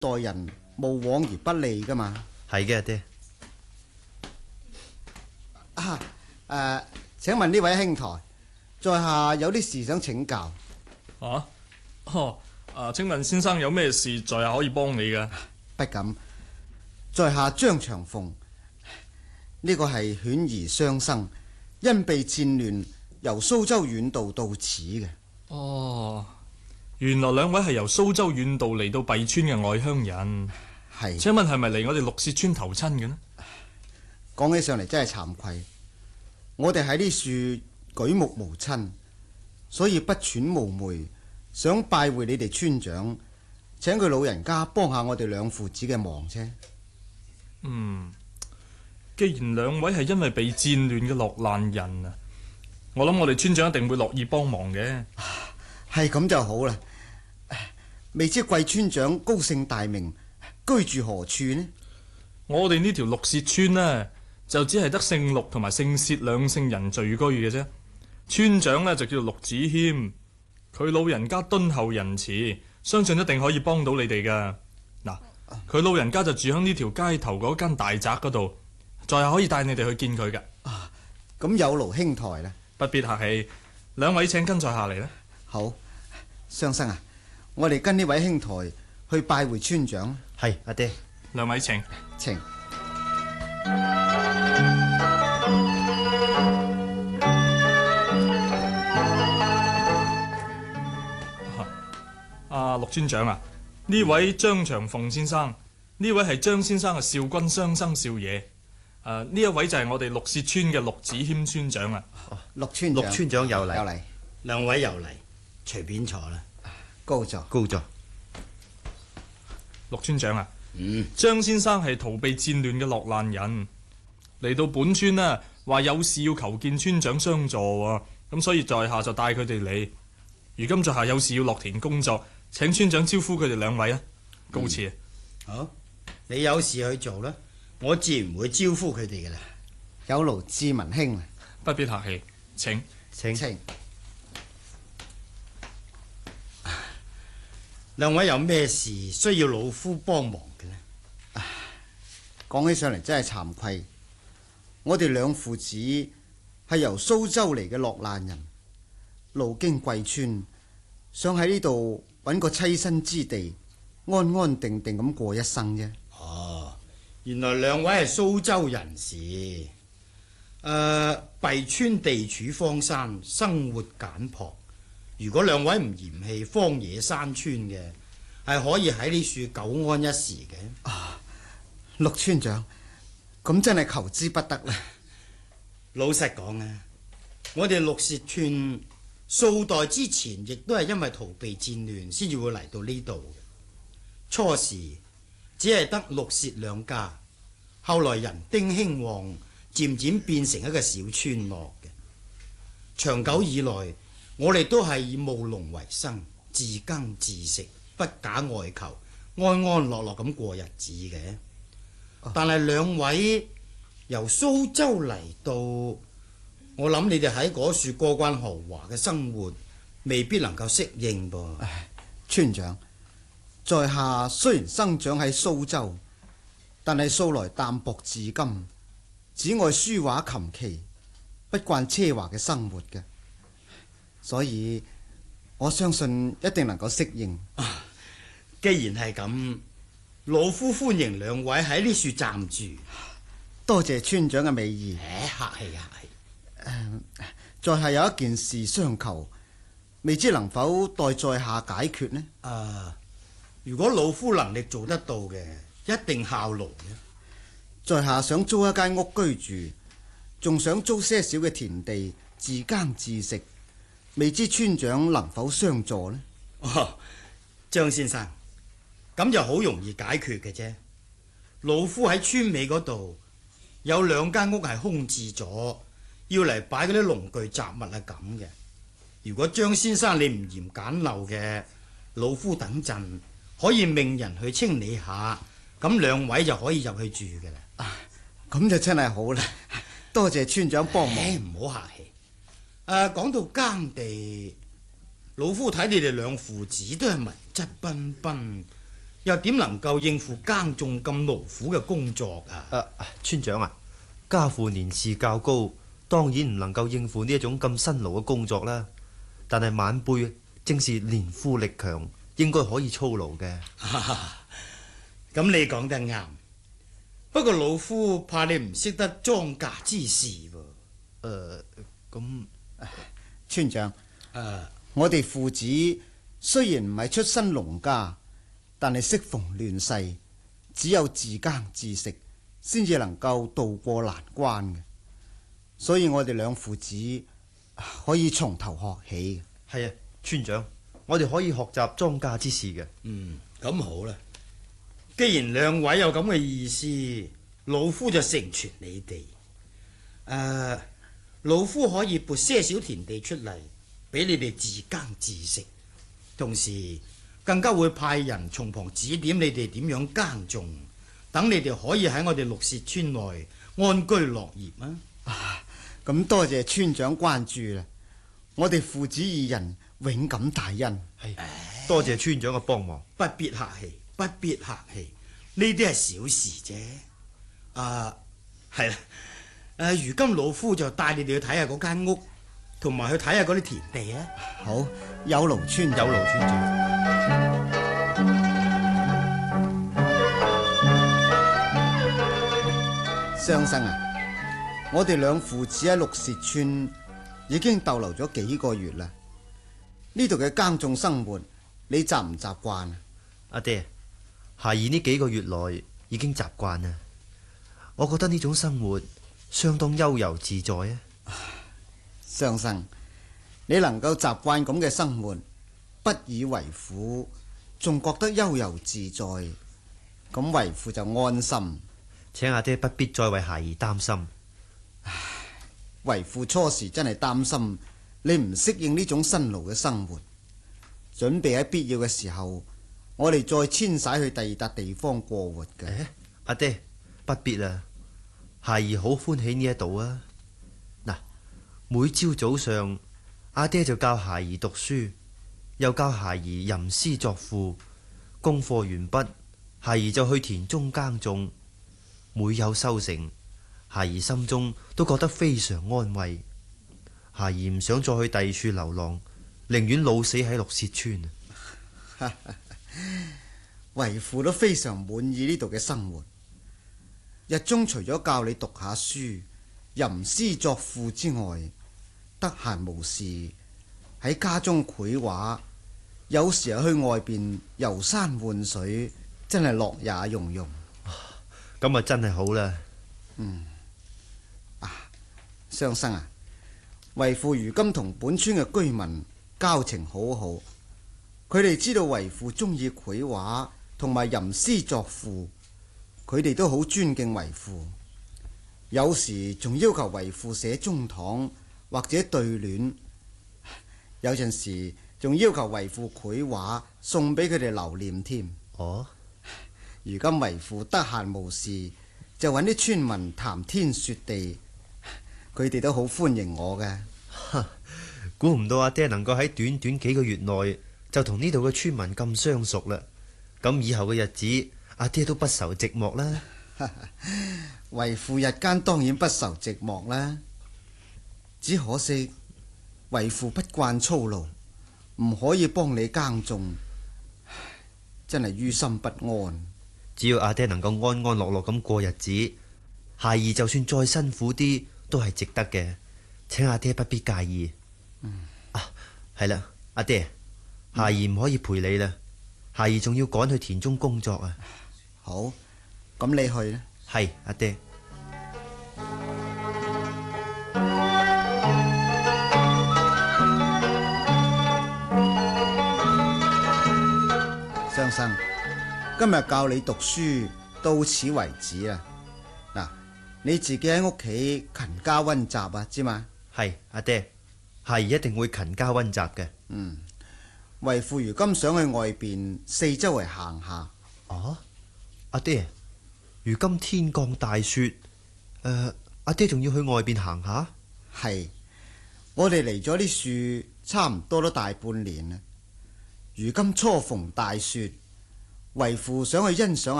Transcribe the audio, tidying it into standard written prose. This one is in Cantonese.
待人無往而不利噶嘛。 係嘅，爹。 請問呢位兄台，在下有啲事想請教。 請問先生有咩事在下可以幫你嘅？ 不敢，在下張長鳳，呢個係犬兒雙生，因被戰亂由蘇州遠道到此嘅。 原來兩位係由蘇州遠道嚟到敝村嘅外鄉人。 係。 請問係咪嚟我哋綠屑村投親嘅呢？ 講起上嚟真係慚愧，我哋喺呢處舉目無親，所以不揣冒昧，想拜會你哋村長，請佢老人家幫下我哋兩父子嘅忙啫。 既然兩位係因為被戰亂嘅落難人啊，我諗我哋村長一定會樂意幫忙嘅。 係咁就好啦。未知貴村長高姓大名，居住何處呢？ 我哋呢條綠屑村呢，就只係得姓陸同埋姓薛兩姓人聚居嘅啫。村長呢，就叫做陸子謙，佢老人家敦厚仁慈，相信一定可以幫到你哋噶。嗱，佢老人家就住喺呢條街頭嗰間大宅嗰度，在下可以帶你哋去見佢噶。 咁有勞兄台啦。 不必客氣，兩位請跟在下嚟啦。 好，雙生啊，我哋跟呢位兄台去拜會村長。 係，阿爹。 兩位請。 請。 陸村長啊，呢位張長鳳先生，呢位係張先生嘅少君雙生少爺。呢一位就係我哋綠屑村嘅陸子謙村長啊。 陸村長又嚟， 兩位又嚟，隨便坐啦。 高座。 陸村長啊，張先生係逃避戰亂嘅落難人，嚟到本村呢，話有事要求見村長相助喎，咁所以在下就帶佢哋嚟。如今在下有事要落田工作，請村長招呼佢哋兩位啊。告辭。 好，你有事去做啦，我自然會招呼佢哋嘅啦。 有勞志文兄啦。 不必客氣，請。 兩位有咩事需要老夫幫忙嘅呢？ 講起上嚟真係慚愧，我哋兩父子係由蘇州嚟嘅落難人，路經貴村，想喺呢度揾個棲身之地，安安定定咁過一生啫。 原來兩位係蘇州人士。敝村地處荒山，生活簡樸。如果兩位唔嫌棄荒野山村嘅，係可以喺呢處久安一時嘅。 陸村長，咁真係求之不得啦。 老實講啊，我哋綠屑村數代之前亦都係因為逃避戰亂，先至會嚟到呢度嘅。初時只係得陸薛兩家，後來人丁興旺，漸漸變成一個小村落嘅。長久以來，我哋都係以務農為生，自耕自食，不假外求，安安樂樂咁過日子嘅。但係兩位由蘇州嚟到，我諗你哋喺嗰處過慣豪華嘅生活，未必能夠適應噃。 村長，在下雖然生長喺蘇州，但係素來淡薄至今，只愛書畫琴棋，不慣奢華嘅生活嘅，所以我相信一定能夠適應。 既然係咁，老夫歡迎兩位喺呢處暫住。 多謝村長嘅美意。 客氣客氣。 在下有一件事相求，未知能否待在下解決呢？ 如果老夫能力做得到嘅，一定效勞嘅。 在下想租一間屋居住，仲想租些少嘅田地自耕自食，未知村長能否相助呢？ 張先生，咁就好容易解決嘅啫。老夫喺村尾嗰度有2間屋係空置咗，要嚟擺嗰啲農具雜物啊咁嘅。如果張先生你唔嫌簡陋嘅，老夫等陣可以命人去清理下，咁兩位就可以入去住嘅啦。 咁就真係好啦，多謝村長幫忙。 唔好客氣。講到耕地，老夫睇你哋兩父子都係文質彬彬， 又點能夠應付耕種咁勞苦嘅工作啊？ 村長啊，家父年事較高，當然唔能夠應付呢一種咁辛勞嘅工作啦。但係晚輩正是年富力強，應該可以操勞嘅。 咁你講得啱，不過老夫怕你唔識得莊稼之事喎。 咁村長，我哋父子雖然唔係出身農家，但係適逢亂世，只有自耕自食，先至能夠渡過難關嘅。所以我哋兩父子可以從頭學起。 係啊，村長，我哋可以學習莊稼之事嘅。 咁好啦。既然兩位有咁嘅意思，老夫就成全你哋。老夫可以撥些少田地出嚟，俾你哋自耕自食，同時更加會派人從旁指點你哋點樣耕種，等你哋可以喺我哋綠屑村內安居樂業啊！ 咁多謝村長關注啦，我哋父子二人永感大恩。 係，多謝村長嘅幫忙。 不必客氣，不必客氣，呢啲係小事啫。係啦。如今老夫就帶你哋去睇下嗰間屋，同埋去睇下嗰啲田地啊！ 好，有勞村長。 有勞村長。 雙生啊，我哋兩父子喺綠屑村已經逗留咗幾個月啦。呢度嘅耕種生活，你習唔習慣啊？ 阿爹，孩兒呢幾個月來已經習慣啦。我覺得呢種生活相當悠遊自在啊！ 雙生，你能夠習慣咁嘅生活，不以為苦，仲覺得悠遊自在，咁為父就安心。 請阿爹不必再為孩兒擔心。 為父初時真係擔心你唔適應呢種辛勞嘅生活，準備喺必要嘅時候，我哋再遷徙去第二笪地方過活嘅。 阿爹，不必啦。孩兒好歡喜呢一度啊！嗱，每朝早上，阿爹就教孩兒讀書，又教孩兒吟詩作賦。功課完畢，孩兒就去田中耕種。每有收成，孩兒心中都覺得非常安慰。孩兒唔想再去第二處流浪，寧願老死喺綠屑村。 為父都非常滿意呢度嘅生活。日中除咗教你讀下書、吟詩作賦之外，得閒無事喺家中繪畫，有時又去外邊遊山玩水，真係樂也融融。 咁啊，真係好啦。 雙生啊，為父如今同本村嘅居民交情好好，佢哋知道為父中意繪畫同埋吟詩作賦，佢哋都好尊敬為父，有時仲要求為父寫中堂或者對聯，有陣時仲要求為父繪畫送俾佢哋留念添。 哦， 如今為父得閒無事，就揾啲村民談天說地，佢哋都好歡迎我嘅。 估唔到阿爹能夠喺短短幾個月內就同呢度嘅村民咁相熟啦。咁以後嘅日子，阿爹都不愁寂寞啦。 為父日間當然不愁寂寞啦，只可惜為父不慣操勞，唔可以幫你耕種，真係於心不安。 只要阿爹能夠安安樂樂咁過日子，孩兒就算再辛苦啲都係值得嘅，請阿爹不必介意。係啦，阿爹，孩兒唔可以陪你啦，孩兒仲要趕去田中工作啊。 好，咁你去啦。 係，阿爹。 雙生，今日教你讀書到此為止啦。嗱，你自己喺屋企勤加溫習啊，知嘛？ 係，阿爹，孩兒一定會勤加溫習嘅。 為父如今想去外邊四周圍行下。 哦，阿爹，如今天降大雪，阿爹仲要去外邊行下？ 係，我哋嚟咗啲樹差唔多都大半年啦。如今初逢大雪， 為父想去欣賞